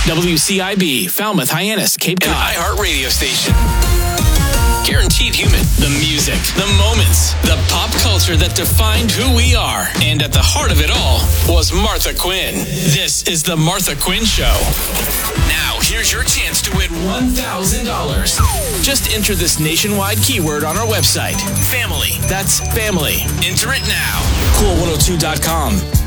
WCIB, Falmouth, Hyannis, Cape Cod. An iHeart radio station. Guaranteed human. The music, the moments, the pop culture that defined who we are. And at the heart of it all was Martha Quinn. This is The Martha Quinn Show. Now, here's your chance to win $1,000. Just enter this nationwide keyword on our website. Family. That's family. Enter it now. Cool102.com.